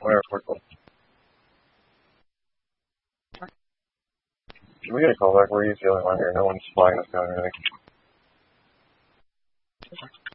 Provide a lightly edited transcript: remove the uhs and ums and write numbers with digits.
Where airport? Can we get a call back? Where are you feeling on here? No one's flying us down or anything.